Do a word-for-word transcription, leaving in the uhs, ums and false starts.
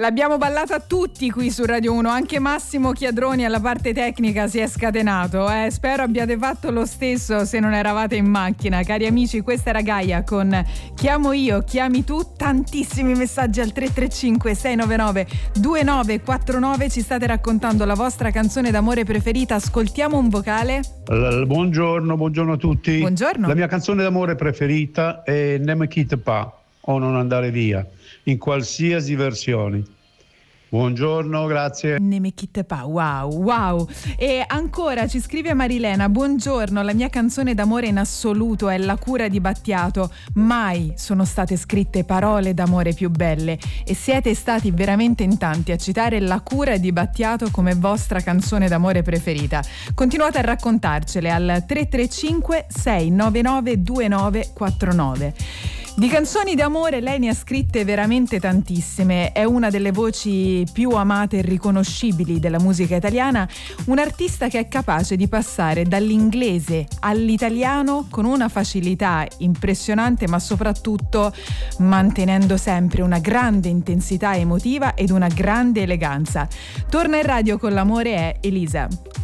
L'abbiamo ballata tutti qui su Radio uno, anche Massimo Chiadroni alla parte tecnica si è scatenato, eh. Spero abbiate fatto lo stesso se non eravate in macchina. Cari amici, questa era Gaia con Chiamo io, chiami tu, tantissimi messaggi al tre tre cinque sei nove nove due nove quattro nove, ci state raccontando la vostra canzone d'amore preferita, ascoltiamo un vocale. Buongiorno, buongiorno a tutti. Buongiorno. La mia canzone d'amore preferita è Ne me quitte pas, o Non andare via, in qualsiasi versione. Buongiorno, grazie. Ne me quitte pas, wow, wow. E ancora ci scrive Marilena: buongiorno, la mia canzone d'amore in assoluto è La cura di Battiato. Mai sono state scritte parole d'amore più belle e siete stati veramente in tanti a citare La cura di Battiato come vostra canzone d'amore preferita. Continuate a raccontarcele al tre tre cinque sei nove nove due nove quattro nove. Di canzoni d'amore lei ne ha scritte veramente tantissime, è una delle voci più amate e riconoscibili della musica italiana, un artista che è capace di passare dall'inglese all'italiano con una facilità impressionante, ma soprattutto mantenendo sempre una grande intensità emotiva ed una grande eleganza. Torna in radio con l'amore è Elisa.